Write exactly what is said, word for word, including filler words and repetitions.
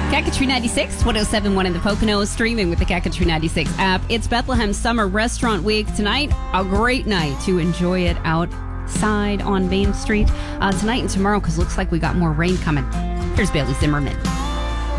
Kakatru ninety-six, one oh seven point one in the Poconos, streaming with the Kakatru ninety-six app. It's Bethlehem Summer Restaurant Week. Tonight, a great night to enjoy it outside on Main Street. Uh, tonight and tomorrow, because looks like we got more rain coming. Here's Bailey Zimmerman.